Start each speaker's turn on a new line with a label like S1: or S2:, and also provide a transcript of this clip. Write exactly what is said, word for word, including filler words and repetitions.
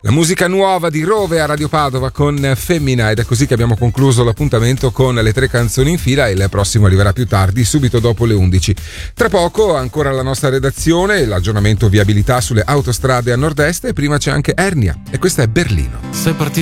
S1: La musica nuova di Rove a Radio Padova con Femmina, ed è così che abbiamo concluso l'appuntamento con le tre canzoni in fila. Il prossimo arriverà più tardi, subito dopo le undici. Tra poco ancora la nostra redazione, l'aggiornamento viabilità sulle autostrade a nord-est, e prima c'è anche Ernia, e questa è Berlino.
S2: Sei partito